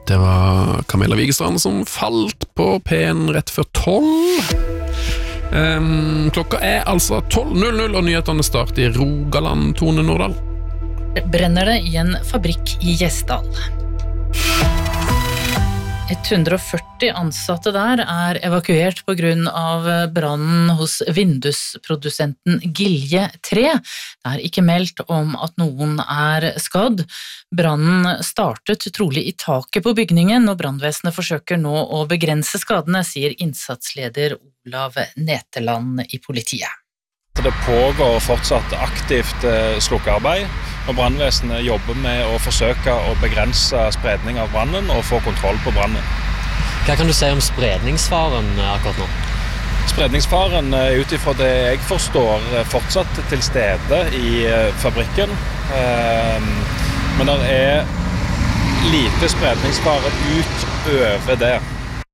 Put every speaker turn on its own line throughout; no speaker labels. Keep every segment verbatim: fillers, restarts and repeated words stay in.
Det var Camilla Wigestrand som falt på P en rett før tolv. Um, klokka er altså tolv null null, og nyhetene starter i Rogaland. Tone Nordal.
Brenner det i en fabrikk i Gjesdal. hundre og førti ansatte der er evakuert på grunn av brannen hos vindusprodusenten Gilje tre. Det er ikke meldt om at noen er skadd. Brannen startet trolig i taket på bygningen, og brannvesenet forsøker nå å begrense skadene, sier innsatsleder Olav Neteland i politiet.
Det pågår fortsatt aktivt slukkearbeid, og brannvesenet jobber med å forsøke å begrense spredning av brannen og få kontroll på brannen.
Hva kan du si om spredningsfaren akkurat nå?
Spredningsfaren, ut ifra det jeg forstår, fortsatt til stede i fabrikken, men det er lite spredningsfare utover det.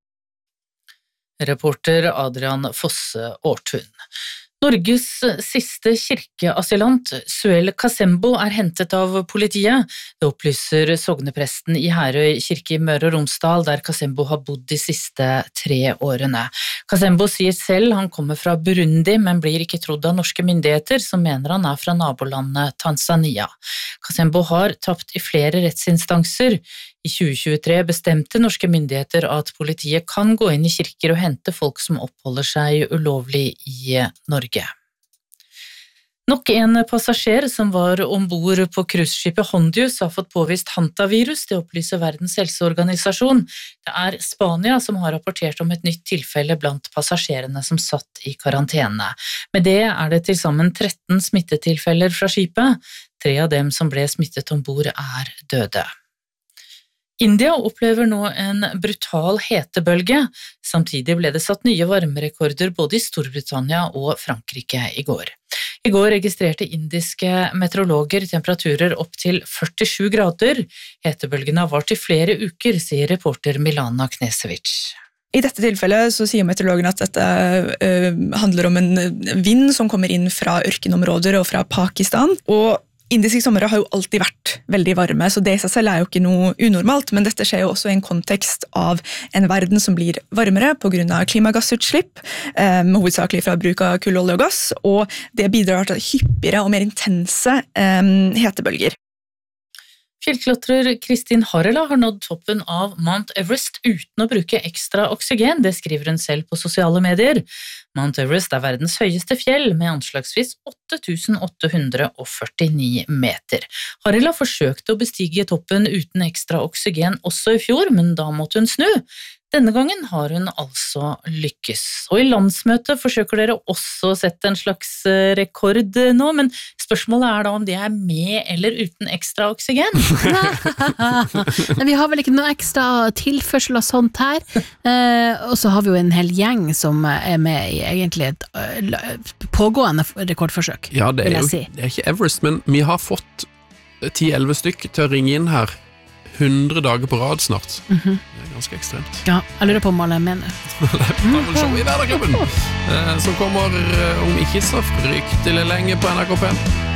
Reporter Adrian Fosse Aartun. Norges siste kirkeasylant, Suel Kasembo, er hentet av politiet. Det opplyser sognepresten i Herøy kirke i Møre og Romsdal, der Kasembo har bodd de siste tre årene. Kasembo sier selv han kommer fra Burundi, men blir ikke trodd av norske myndigheter, som mener han er fra nabolandet Tanzania. Kasembo har tapt i flere rettsinstanser. I tjue tjuetre bestemte norske myndigheter at politiet kan gå inn i kirker og hente folk som oppholder seg ulovlig i Norge. Nok en passasjer som var ombord på cruiseskipet Hondius har fått påvist hantavirus, det opplyser Verdens helseorganisasjon. Det er Spania som har rapportert om et nytt tilfelle blant passasjerene som satt i karantene. Med det er det til sammen tretten smittetilfeller fra skipet. Tre av dem som ble smittet ombord er døde. India opplever nå en brutal hetebølge. Samtidig ble det satt nye varmerekorder både i Storbritannia og Frankrike i går. I går registrerte indiske meteorologer temperaturer opp til førtisju grader. Hetebølgen har vart i flere uker, sier reporter Milana Knesevic.
I dette tilfellet så sier meteorologen at dette uh, handler om en vind som kommer inn fra ørkenområder og fra Pakistan, og indiske somre har jo alltid vært veldig varme, så det i seg selv er jo ikke noe unormalt, men dette skjer jo også i en kontekst av en verden som blir varmere på grunn av klimagassutslipp, eh, hovedsakelig fra bruk av kull, olje og gass, og det bidrar til hyppigere og mer intense eh, hetebølger.
Fjellklatrer Kristin Harela har nådd toppen av Mount Everest uten å bruke ekstra oksygen, det skriver hun selv på sosiale medier. Mount Everest er verdens høyeste fjell med anslagsvis åtte tusen åtte hundre førtini meter. Harela forsøkte å bestige toppen uten ekstra oksygen også i fjor, men da måtte hun snu. Denne gangen har hun altså lykkes. Og i landsmøtet forsøker dere også å sette en slags rekord nå, men spørsmålet er da om det er med eller uten ekstra oksygen?
Vi har vel ikke noe ekstra tilførsel av sånt her, og så har vi jo en hel gjeng som er med i egentlig et pågående rekordforsøk.
Ja, det er jo si. Det er ikke Everest, men vi har fått ti elleve stykk til å ringe inn her hundre dager på rad snart. Mm-hmm. Det er ganske ekstremt.
Ja, jeg lurer på om alle mener.
Show i Hverdagsklubben, som kommer om ikke så fryktelig lenge på N R K P.